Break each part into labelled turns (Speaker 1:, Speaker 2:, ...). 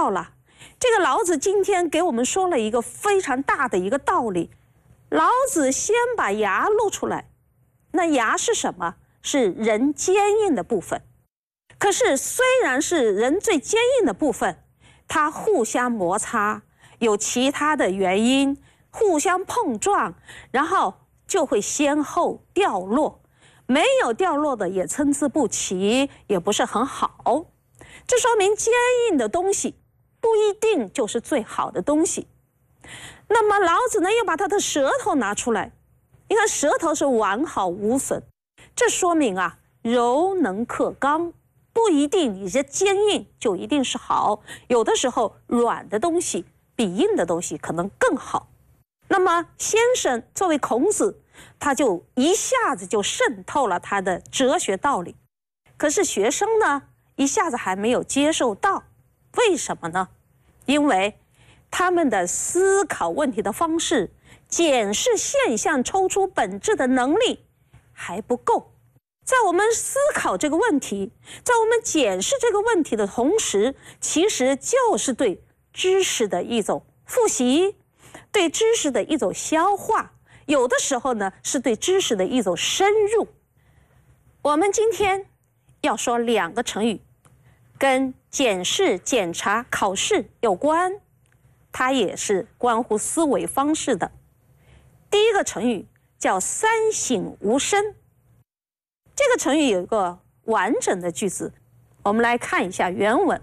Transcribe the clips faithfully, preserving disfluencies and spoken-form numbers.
Speaker 1: 到了，这个老子今天给我们说了一个非常大的一个道理。老子先把牙露出来，那牙是什么？是人坚硬的部分。可是虽然是人最坚硬的部分，它互相摩擦，有其他的原因，互相碰撞，然后就会先后掉落。没有掉落的也参差不齐，也不是很好。这说明坚硬的东西不一定就是最好的东西。那么老子呢，又把他的舌头拿出来，你看舌头是完好无损，这说明啊，柔能克刚，不一定你这坚硬就一定是好，有的时候软的东西比硬的东西可能更好。那么先生作为孔子，他就一下子就渗透了他的哲学道理，可是学生呢，一下子还没有接受到。为什么呢？因为他们的思考问题的方式，检视现象抽出本质的能力还不够。在我们思考这个问题，在我们检视这个问题的同时，其实就是对知识的一种复习，对知识的一种消化，有的时候呢，是对知识的一种深入。我们今天要说两个成语，跟检视、检查、考试有关，它也是关乎思维方式的。第一个成语叫三省吾身。这个成语有一个完整的句子，我们来看一下原文。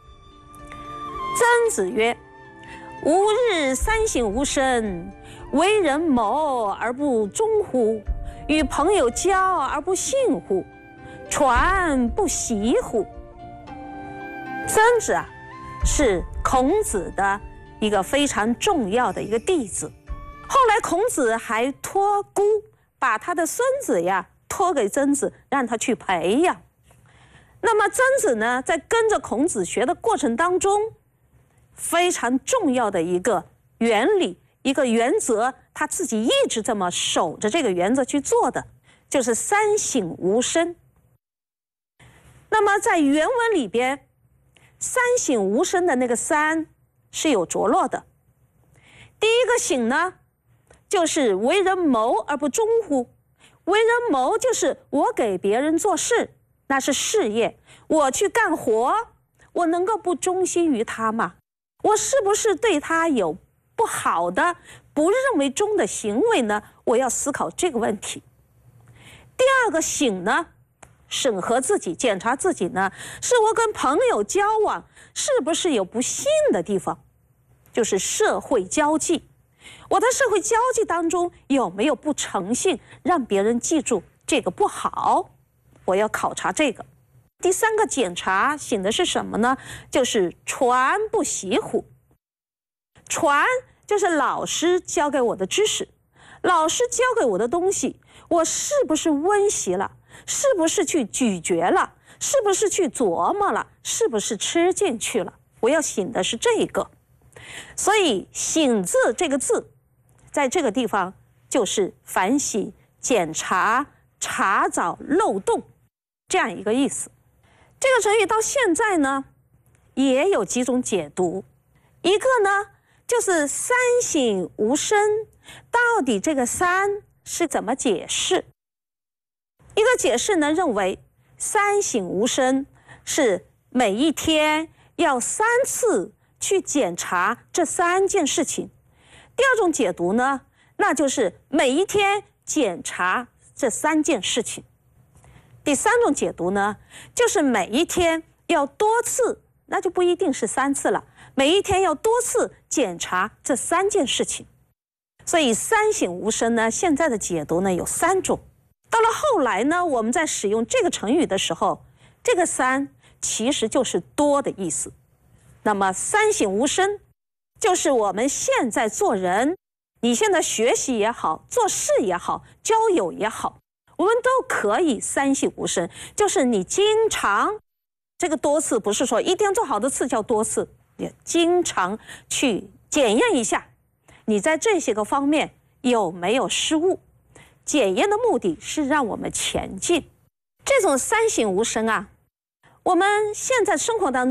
Speaker 1: 曾子曰：吾日三省吾身，为人谋而不忠乎？与朋友交而不信乎？传不习乎？曾子啊，是孔子的一个非常重要的一个弟子。后来孔子还托孤，把他的孙子呀托给曾子，让他去培养。那么曾子呢，在跟着孔子学的过程当中，非常重要的一个原理，一个原则，他自己一直这么守着这个原则去做的，就是三省吾身。那么在原文里边，三省吾身的那个三是有着落的。第一个省呢，就是为人谋而不忠乎？为人谋就是我给别人做事，那是事业，我去干活，我能够不忠心于他吗？我是不是对他有不好的、不认为忠的行为呢？我要思考这个问题。第二个省呢，审核自己、检查自己呢，是我跟朋友交往是不是有不信的地方，就是社会交际。我的社会交际当中有没有不诚信，让别人记住这个不好，我要考察这个。第三个检查省的是什么呢？就是传不习乎？传就是老师教给我的知识，老师教给我的东西，我是不是温习了？是不是去咀嚼了？是不是去琢磨了？是不是吃进去了？我要省的是这个。所以省字这个字，在这个地方就是反省、检查、查找漏洞这样一个意思。这个成语到现在呢，也有几种解读。一个呢，就是三省吾身，到底这个三是怎么解释？一个解释呢，认为三省吾身是每一天要三次去检查这三件事情。第二种解读呢，那就是每一天检查这三件事情。第三种解读呢，就是每一天要多次，那就不一定是三次了，每一天要多次检查这三件事情。所以三省吾身呢，现在的解读呢有三种。到了后来呢，我们在使用这个成语的时候，这个三其实就是多的意思。那么三省吾身就是我们现在做人，你现在学习也好，做事也好，交友也好，我们都可以三省吾身，就是你经常，这个多次不是说一天做好的次叫多次，也经常去检验一下你在这些个方面有没有失误。检验的目的是让我们前进。这种三省吾身啊，我们现在生活当中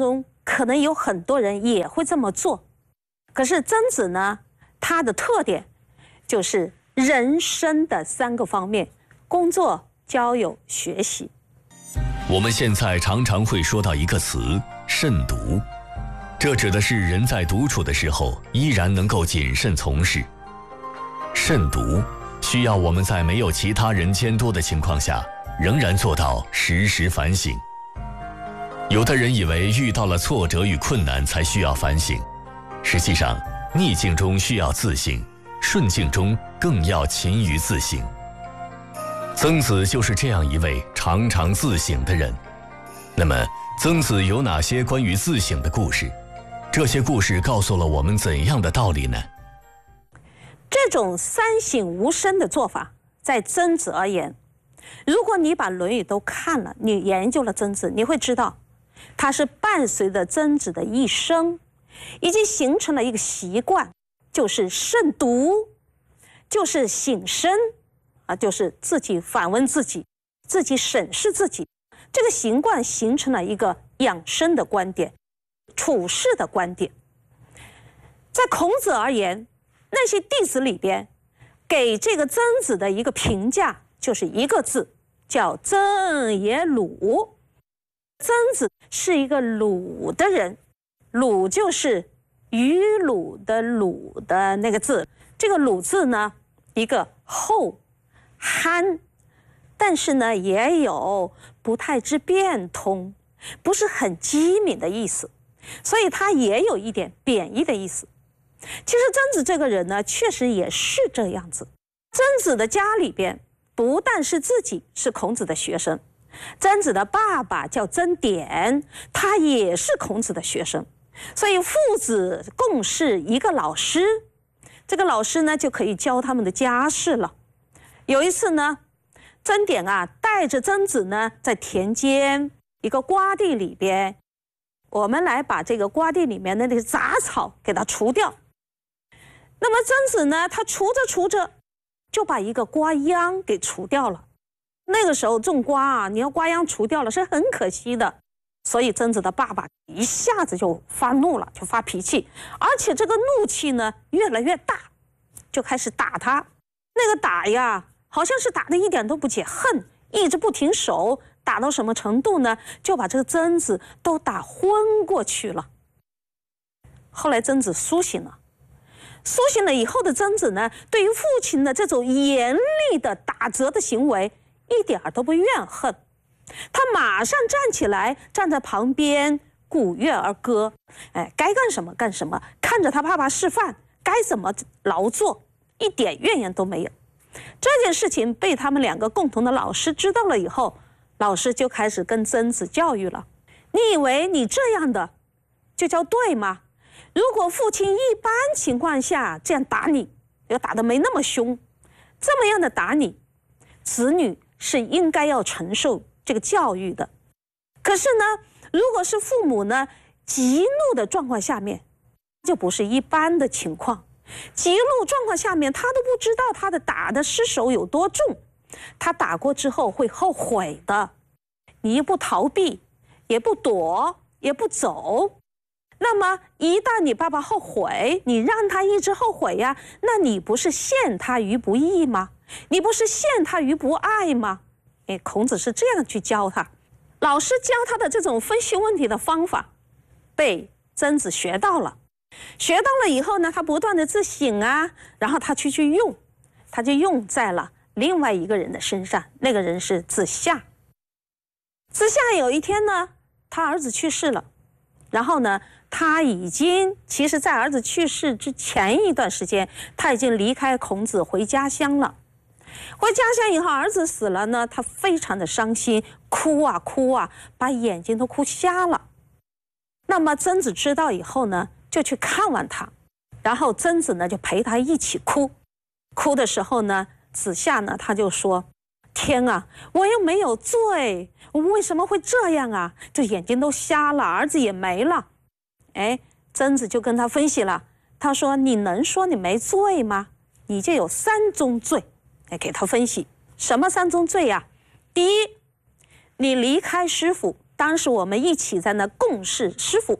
Speaker 1: 可能有很多人也会这么做。可是曾子呢，他的特点就是人生的三个方面：工作、交友、学习。
Speaker 2: 我们现在常常会说到一个词“慎独”，这指的是人在独处的时候依然能够谨慎从事。慎独需要我们在没有其他人监督的情况下，仍然做到时时反省。有的人以为遇到了挫折与困难才需要反省，实际上逆境中需要自省，顺境中更要勤于自省。曾子就是这样一位常常自省的人。那么曾子有哪些关于自省的故事？这些故事告诉了我们怎样的道理呢？
Speaker 1: 这种三省吾身的做法，在曾子而言，如果你把《论语》都看了，你研究了曾子，你会知道，他是伴随着曾子的一生，已经形成了一个习惯，就是慎独，就是省身，啊，就是自己反问自己，自己审视自己。这个习惯形成了一个养生的观点，处事的观点。在孔子而言，那些弟子里边，给这个曾子的一个评价就是一个字，叫曾也鲁。曾子是一个鲁的人，鲁就是于鲁的鲁的那个字。这个鲁字呢，一个厚憨，但是呢也有不太知变通，不是很机敏的意思，所以它也有一点贬义的意思。其实曾子这个人呢，确实也是这样子。曾子的家里边，不但是自己是孔子的学生，曾子的爸爸叫曾点，他也是孔子的学生，所以父子共事一个老师，这个老师呢就可以教他们的家事了。有一次呢，曾点啊带着曾子呢在田间一个瓜地里边，我们来把这个瓜地里面的那个杂草给它除掉。那么曾子呢，他除着除着，就把一个瓜秧给除掉了。那个时候种瓜啊，你要瓜秧除掉了是很可惜的，所以曾子的爸爸一下子就发怒了，就发脾气，而且这个怒气呢越来越大，就开始打他。那个打呀，好像是打得一点都不解恨，一直不停手，打到什么程度呢？就把这个曾子都打昏过去了。后来曾子苏醒了。苏醒了以后的曾子呢，对于父亲的这种严厉的打责的行为一点都不怨恨，他马上站起来，站在旁边鼓乐而歌，哎，该干什么干什么，看着他爸爸示范，该怎么劳作，一点怨言都没有。这件事情被他们两个共同的老师知道了以后，老师就开始跟曾子教育了。你以为你这样的就叫对吗？如果父亲一般情况下这样打你，要打得没那么凶，这么样的打你，子女是应该要承受这个教育的。可是呢，如果是父母呢激怒的状况下面，就不是一般的情况。激怒状况下面，他都不知道他的打的失手有多重，他打过之后会后悔的。你不逃避，也不躲，也不走，那么一旦你爸爸后悔，你让他一直后悔呀，那你不是陷他于不义吗？你不是陷他于不爱吗？哎，孔子是这样去教他。老师教他的这种分析问题的方法，被曾子学到了。学到了以后呢，他不断的自省啊，然后他去去用，他就用在了另外一个人的身上，那个人是子夏。子夏有一天呢，他儿子去世了，然后呢，他已经其实在儿子去世之前一段时间，他已经离开孔子回家乡了。回家乡以后，儿子死了呢，他非常的伤心，哭啊哭啊，把眼睛都哭瞎了。那么曾子知道以后呢，就去看望他，然后曾子呢就陪他一起哭。哭的时候呢，子夏呢他就说：“天啊，我又没有罪，我为什么会这样啊？这眼睛都瞎了，儿子也没了。”哎，曾子就跟他分析了，他说：“你能说你没罪吗？你就有三宗罪。”哎，给他分析什么三宗罪呀？第一，你离开师傅，当时我们一起在那共事师傅，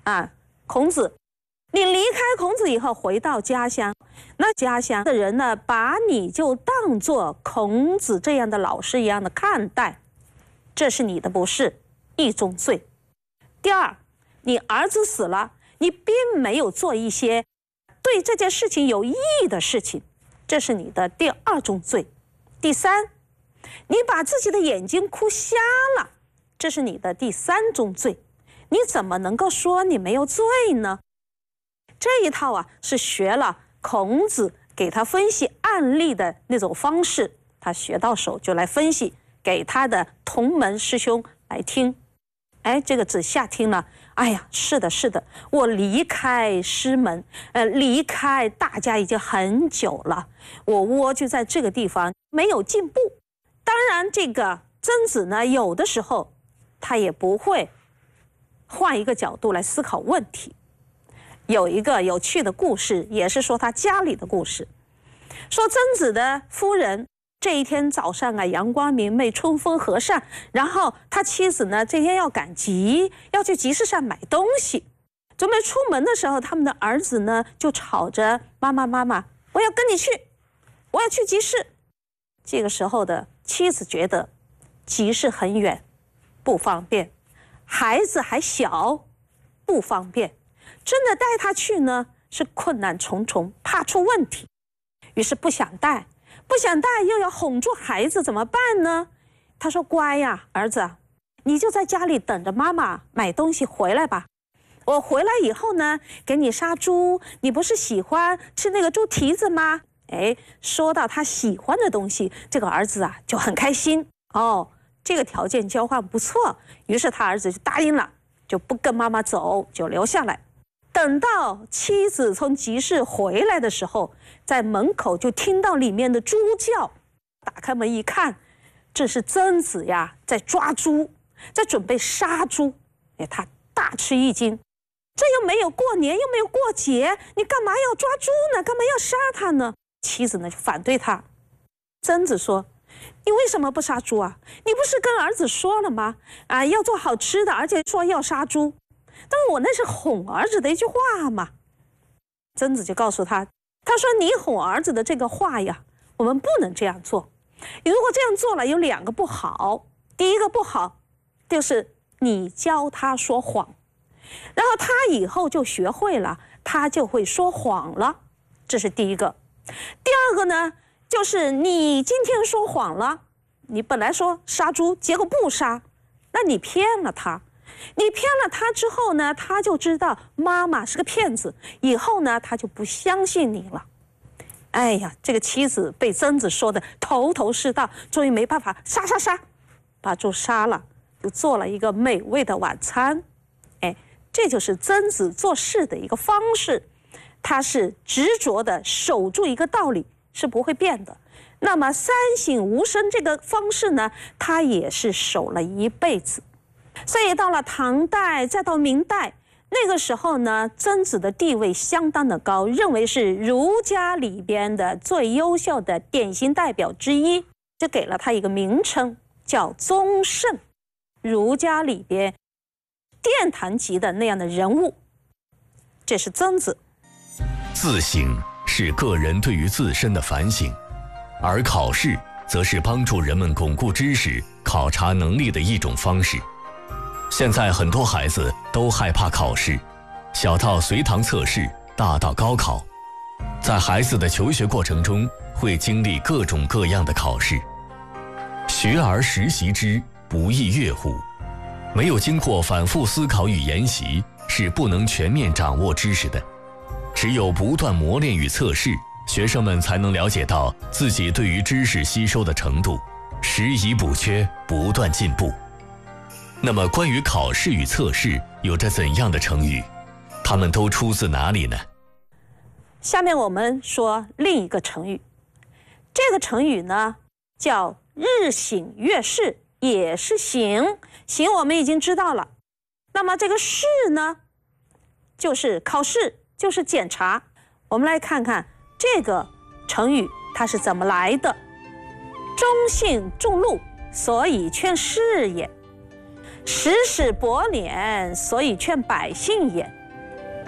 Speaker 1: 啊，孔子，你离开孔子以后回到家乡，那家乡的人呢，把你就当作孔子这样的老师一样的看待，这是你的不是，一宗罪。第二，你儿子死了，你并没有做一些对这件事情有意义的事情，这是你的第二宗罪。第三，你把自己的眼睛哭瞎了，这是你的第三宗罪。你怎么能够说你没有罪呢？这一套啊，是学了孔子给他分析案例的那种方式，他学到手就来分析，给他的同门师兄来听。哎，这个子夏听了，哎呀，是的，是的，我离开师门，呃，离开大家已经很久了，我窝就在这个地方，没有进步。当然，这个曾子呢，有的时候他也不会换一个角度来思考问题。有一个有趣的故事，也是说他家里的故事，说曾子的夫人这一天早上啊，阳光明媚，春风和善，然后他妻子呢，这天要赶集，要去集市上买东西，准备出门的时候，他们的儿子呢就吵着妈妈妈妈，我要跟你去，我要去集市。这个时候的妻子觉得集市很远，不方便，孩子还小，不方便，真的带他去呢是困难重重，怕出问题，于是不想带。不想带又要哄住孩子，怎么办呢？他说：“乖呀，儿子，你就在家里等着妈妈买东西回来吧。我回来以后呢，给你杀猪。你不是喜欢吃那个猪蹄子吗？”哎，说到他喜欢的东西，这个儿子啊就很开心哦。这个条件交换不错，于是他儿子就答应了，就不跟妈妈走，就留下来。等到妻子从集市回来的时候，在门口就听到里面的猪叫，打开门一看，这是曾子呀在抓猪，在准备杀猪。哎，他大吃一惊，这又没有过年，又没有过节，你干嘛要抓猪呢？干嘛要杀他呢？妻子呢就反对他。曾子说：“你为什么不杀猪啊？你不是跟儿子说了吗？啊，要做好吃的，而且说要杀猪。但我那是哄儿子的一句话嘛。”曾子就告诉他，他说：“你哄儿子的这个话呀，我们不能这样做。如果这样做了，有两个不好。第一个不好，就是你教他说谎，然后他以后就学会了，他就会说谎了。这是第一个。第二个呢，就是你今天说谎了，你本来说杀猪，结果不杀，那你骗了他。你骗了他之后呢，他就知道妈妈是个骗子，以后呢，他就不相信你了。”哎呀，这个妻子被曾子说的头头是道，终于没办法，杀杀杀，把猪杀了，就做了一个美味的晚餐。哎，这就是曾子做事的一个方式，他是执着的守住一个道理，是不会变的。那么三省吾身这个方式呢，他也是守了一辈子。所以到了唐代，再到明代，那个时候呢，曾子的地位相当的高，认为是儒家里边的最优秀的典型代表之一，就给了他一个名称，叫宗圣。儒家里边殿堂级的那样的人物，这是曾子。
Speaker 2: 自省是个人对于自身的反省，而考试则是帮助人们巩固知识、考察能力的一种方式。现在很多孩子都害怕考试，小到随堂测试，大到高考。在孩子的求学过程中，会经历各种各样的考试。学而时习之，不亦说乎？没有经过反复思考与研习，是不能全面掌握知识的。只有不断磨练与测试，学生们才能了解到自己对于知识吸收的程度，拾遗补缺，不断进步。那么关于考试与测试有着怎样的成语？它们都出自哪里呢？
Speaker 1: 下面我们说另一个成语，这个成语呢叫日省月试，也是省，省我们已经知道了。那么这个试呢，就是考试，就是检查。我们来看看这个成语它是怎么来的。忠信重禄，所以劝士也；时使薄敛，所以劝百姓也。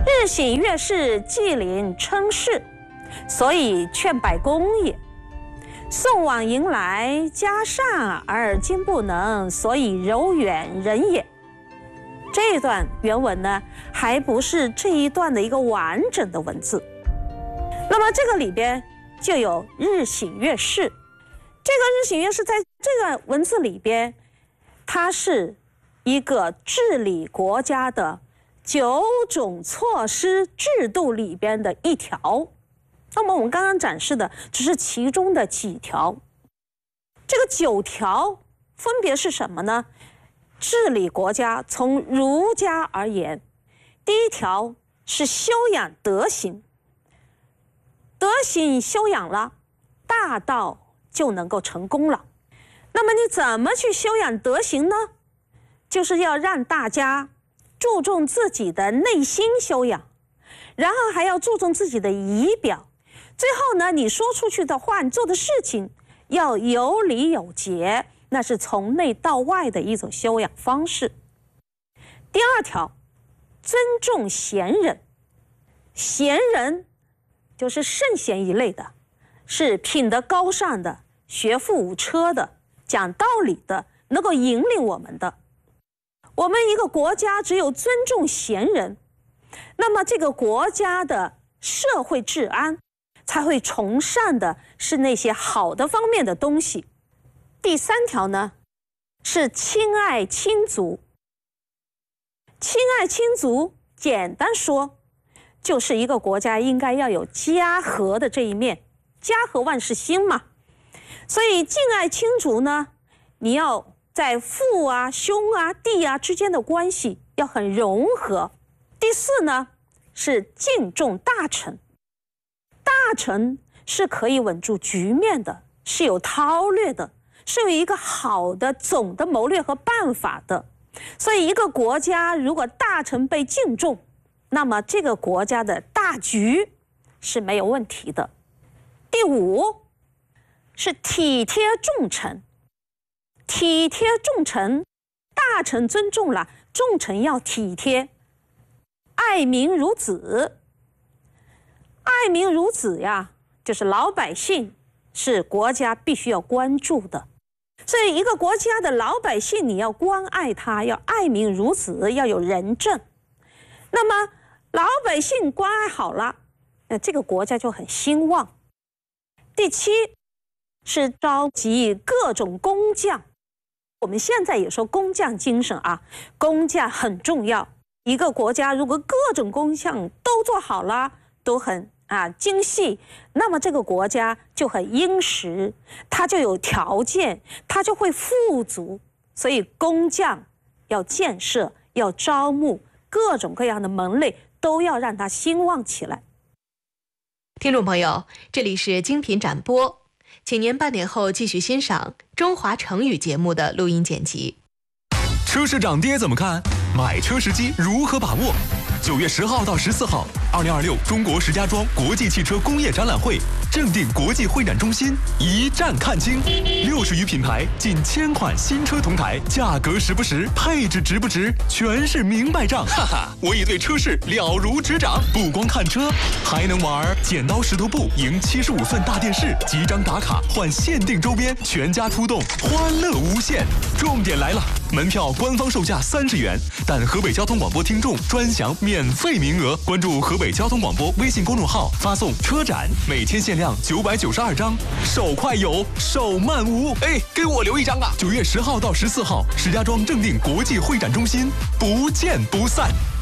Speaker 1: 日省月事，纪领称事，所以劝百公也。送往迎来，加善而今不能，所以柔远人也。这一段原文呢，还不是这一段的一个完整的文字。那么这个里边就有日省月事，这个日省月事在这个文字里边，它是一个治理国家的九种措施制度里边的一条。那么我们刚刚展示的只是其中的几条，这个九条分别是什么呢？治理国家从儒家而言，第一条是修养德行，德行修养了，大道就能够成功了。那么你怎么去修养德行呢？就是要让大家注重自己的内心修养，然后还要注重自己的仪表。最后呢，你说出去的话，你做的事情要有礼有节，那是从内到外的一种修养方式。第二条，尊重贤人。贤人就是圣贤一类的，是品德高尚的，学富五车的，讲道理的，能够引领我们的。我们一个国家只有尊重贤人，那么这个国家的社会治安才会崇尚的是那些好的方面的东西。第三条呢，是亲爱亲族。亲爱亲族，简单说，就是一个国家应该要有家和的这一面，家和万事兴嘛。所以敬爱亲族呢，你要在父啊、兄啊、弟啊之间的关系要很融合。第四呢，是敬重大臣。大臣是可以稳住局面的，是有韬略的，是有一个好的总的谋略和办法的。所以一个国家如果大臣被敬重，那么这个国家的大局是没有问题的。第五是体贴重臣。体贴重臣，大臣尊重了，重臣要体贴。爱民如子。爱民如子呀，就是老百姓是国家必须要关注的。所以一个国家的老百姓，你要关爱他，要爱民如子，要有仁政。那么老百姓关爱好了，那这个国家就很兴旺。第七是召集各种工匠。我们现在也说工匠精神啊，工匠很重要。一个国家如果各种工匠都做好了，都很啊精细，那么这个国家就很殷实，它就有条件，它就会富足。所以工匠要建设，要招募各种各样的门类，都要让它兴旺起来。
Speaker 3: 听众朋友，这里是精品展播，请您半点后继续欣赏中华成语节目的录音剪辑。
Speaker 4: 车市涨跌怎么看？买车时机如何把握？九月十号到十四号，二零二六中国石家庄国际汽车工业展览会正定国际会展中心一站看清，六十余品牌，近千款新车同台，价格实不实，配置值不值，全是明白账。哈哈，我已对车市了如指掌。不光看车，还能玩剪刀石头布，赢七十五寸大电视，几张打卡换限定周边，全家出动，欢乐无限。重点来了，门票官方售价三十元，但河北交通广播听众专享免费名额。关注河北交通广播微信公众号，发送车展，每天限量九百九十二张，手快有，手慢无。哎，给我留一张啊！九月十号到十四号，石家庄正定国际会展中心，不见不散。